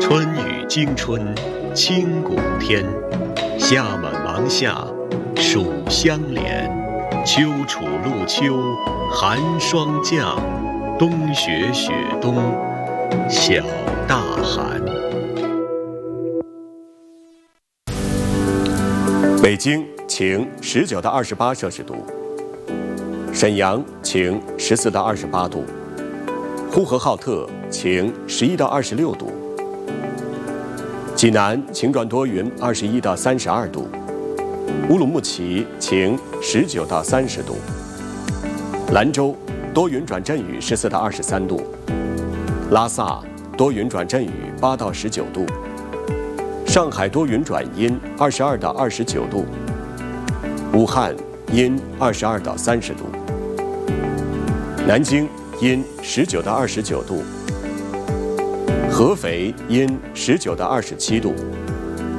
春雨惊春清谷天，夏满芒夏暑相连。秋处露秋寒霜降，冬雪雪冬小大寒。 北京晴19到28摄氏度，沈阳晴14到28度，呼和浩特晴11到26度，济南晴转多云21到32度，乌鲁木齐晴19到30度，兰州多云转阵雨14到23度，拉萨多云转阵雨8到19度，上海多云转阴22到29度，武汉阴22到30度，南京阴19到29度，合肥阴19到27度，